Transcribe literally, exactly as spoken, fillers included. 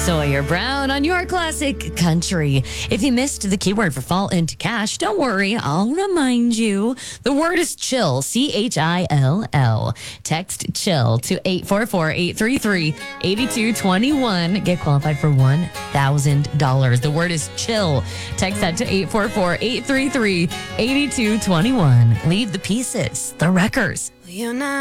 Sawyer Brown on your classic country. If you missed the keyword for fall into cash, don't worry. I'll remind you. The word is chill, C H I L L. Text chill to eight four four, eight three three, eight two two one. Get qualified for one thousand dollars. The word is chill. Text that to eight four four, eight three three, eight two two one. Leave the pieces, the wreckers. You're not